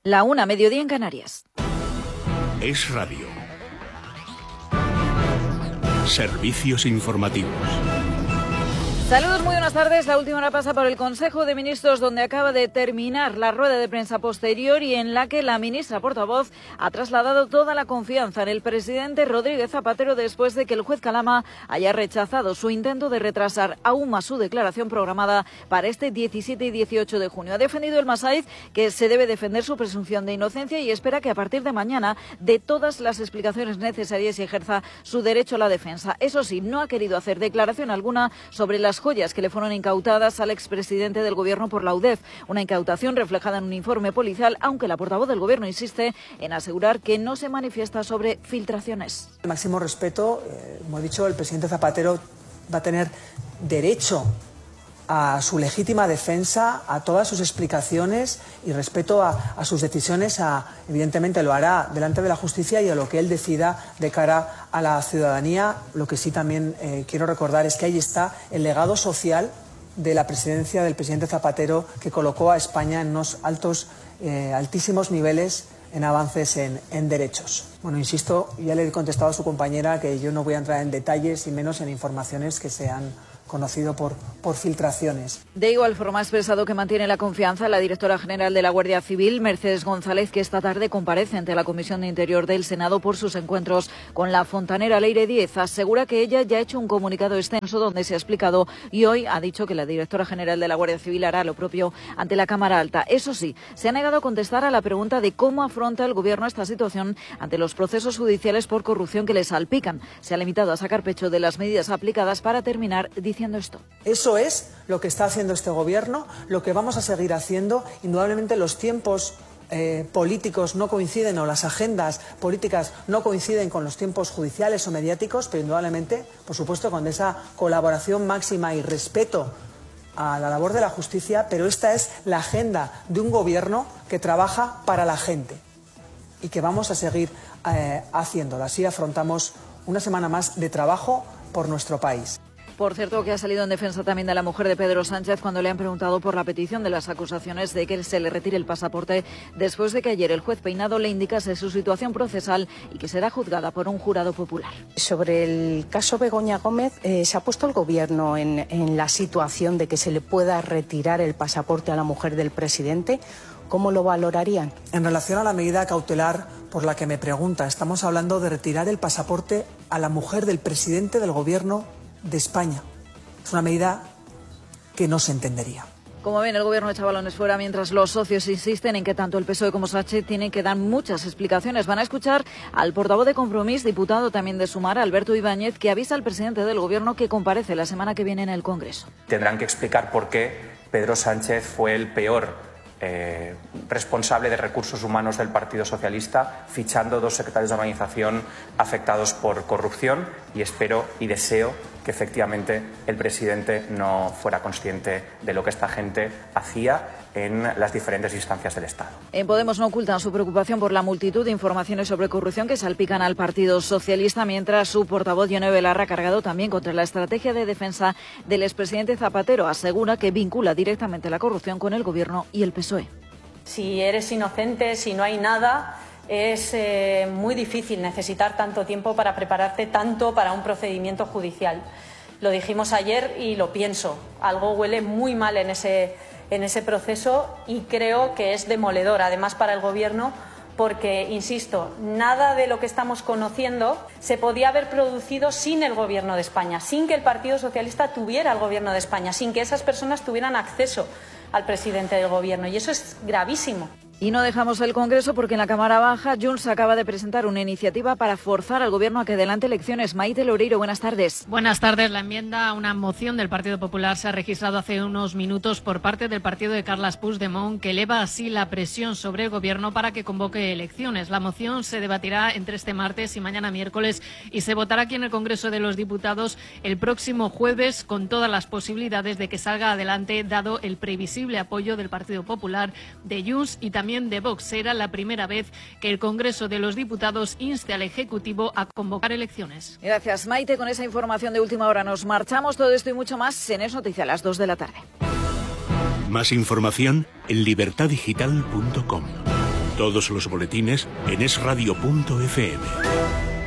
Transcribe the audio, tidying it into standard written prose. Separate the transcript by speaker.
Speaker 1: La 1, mediodía en Canarias.
Speaker 2: Es Radio. Servicios informativos.
Speaker 1: Saludos, muy buenas tardes. La última hora pasa por el Consejo de Ministros, donde acaba de terminar la rueda de prensa posterior y en la que la ministra portavoz ha trasladado toda la confianza en el presidente Rodríguez Zapatero después de que el juez Calama haya rechazado su intento de retrasar aún más su declaración programada para este 17 y 18 de junio. Ha defendido el Masaiz que se debe defender su presunción de inocencia y espera que a partir de mañana dé todas las explicaciones necesarias y ejerza su derecho a la defensa. Eso sí, no ha querido hacer declaración alguna sobre las joyas que le fueron incautadas al expresidente del Gobierno por la UDEF. Una incautación reflejada en un informe policial, aunque la portavoz del Gobierno insiste en asegurar que no se manifiesta sobre filtraciones.
Speaker 3: El máximo respeto, como he dicho, el presidente Zapatero va a tener derecho a su legítima defensa, a todas sus explicaciones y respeto a sus decisiones. Evidentemente lo hará delante de la justicia y a lo que él decida de cara a la ciudadanía. Lo que sí también quiero recordar es que ahí está el legado social de la presidencia del presidente Zapatero, que colocó a España en unos altísimos niveles en avances en derechos. Bueno, insisto, ya le he contestado a su compañera que yo no voy a entrar en detalles y menos en informaciones que se han conocido por filtraciones.
Speaker 1: De igual forma ha expresado que mantiene la confianza en la directora general de la Guardia Civil, Mercedes González, que esta tarde comparece ante la Comisión de Interior del Senado por sus encuentros con la fontanera Leire Díez. Asegura que ella ya ha hecho un comunicado extenso donde se ha explicado y hoy ha dicho que la directora general de la Guardia Civil hará lo propio ante la Cámara Alta. Eso sí, se ha negado a contestar a la pregunta de cómo afronta el Gobierno esta situación ante los procesos judiciales por corrupción que le salpican. Se ha limitado a sacar pecho de las medidas aplicadas para terminar diciendo esto.
Speaker 3: Eso es lo que está haciendo este Gobierno, lo que vamos a seguir haciendo. Indudablemente los tiempos políticos no coinciden o las agendas políticas no coinciden con los tiempos judiciales o mediáticos, pero indudablemente, por supuesto, con esa colaboración máxima y respeto a la labor de la justicia, pero esta es la agenda de un Gobierno que trabaja para la gente y que vamos a seguir haciéndola. Así afrontamos una semana más de trabajo por nuestro país.
Speaker 1: Por cierto, que ha salido en defensa también de la mujer de Pedro Sánchez cuando le han preguntado por la petición de las acusaciones de que se le retire el pasaporte después de que ayer el juez Peinado le indicase su situación procesal y que será juzgada por un jurado popular.
Speaker 4: Sobre el caso Begoña Gómez, ¿se ha puesto el Gobierno en la situación de que se le pueda retirar el pasaporte a la mujer del presidente? ¿Cómo lo valorarían?
Speaker 3: En relación a la medida cautelar por la que me pregunta, estamos hablando de retirar el pasaporte a la mujer del presidente del Gobierno de España. Es una medida que no se entendería.
Speaker 1: Como ven, el Gobierno echa balones fuera mientras los socios insisten en que tanto el PSOE como Sánchez tienen que dar muchas explicaciones. Van a escuchar al portavoz de Compromís, diputado también de Sumar, Alberto Ibáñez, que avisa al presidente del Gobierno que comparece la semana que viene en el Congreso.
Speaker 5: Tendrán que explicar por qué Pedro Sánchez fue el peor responsable de recursos humanos del Partido Socialista, fichando 2 secretarios de organización afectados por corrupción, y espero y deseo que efectivamente el presidente no fuera consciente de lo que esta gente hacía en las diferentes instancias del Estado.
Speaker 1: En Podemos no ocultan su preocupación por la multitud de informaciones sobre corrupción que salpican al Partido Socialista, mientras su portavoz, Yone Belarra, ha cargado también contra la estrategia de defensa del expresidente Zapatero. Asegura que vincula directamente la corrupción con el Gobierno y el PSOE.
Speaker 6: Si eres inocente, si no hay nada, es muy difícil necesitar tanto tiempo para prepararte tanto para un procedimiento judicial. Lo dijimos ayer y lo pienso. Algo huele muy mal en ese proceso y creo que es demoledor, además para el Gobierno, porque, insisto, nada de lo que estamos conociendo se podía haber producido sin el Gobierno de España, sin que el Partido Socialista tuviera el Gobierno de España, sin que esas personas tuvieran acceso al presidente del Gobierno, y eso es gravísimo.
Speaker 1: Y no dejamos el Congreso porque en la Cámara Baja Junts acaba de presentar una iniciativa para forzar al Gobierno a que adelante elecciones. Maite Loureiro, buenas tardes.
Speaker 7: Buenas tardes. La enmienda a una moción del Partido Popular se ha registrado hace unos minutos por parte del partido de Carles Puigdemont, que eleva así la presión sobre el Gobierno para que convoque elecciones. La moción se debatirá entre este martes y mañana miércoles y se votará aquí en el Congreso de los Diputados el próximo jueves, con todas las posibilidades de que salga adelante, dado el previsible apoyo del Partido Popular, de Junts y también de Vox. Será la primera vez que el Congreso de los Diputados inste al Ejecutivo a convocar elecciones.
Speaker 1: Gracias, Maite. Con esa información de última hora nos marchamos. Todo esto y mucho más en Es Noticia a las 2 de la tarde.
Speaker 2: Más información en libertadigital.com. Todos los boletines en esradio.fm.